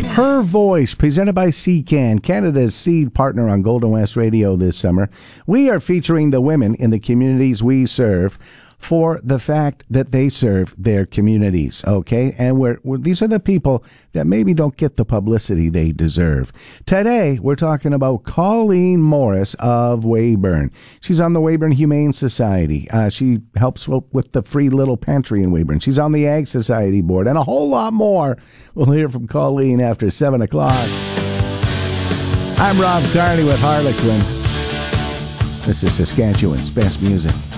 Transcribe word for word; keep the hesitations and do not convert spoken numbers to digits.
Her Voice, presented by C C A N, Canada's seed partner on Golden West Radio this summer. We are featuring the women in the communities we serve for the fact that they serve their communities, okay? And we're, we're these are the people that maybe don't get the publicity they deserve. Today, we're talking about Colleen Morris of Weyburn. She's on the Weyburn Humane Society. Uh, she helps with the free little pantry in Weyburn. She's on the Ag Society board, and a whole lot more. We'll hear from Colleen after seven o'clock. I'm Rob Carney with Harlequin. This is Saskatchewan's best music.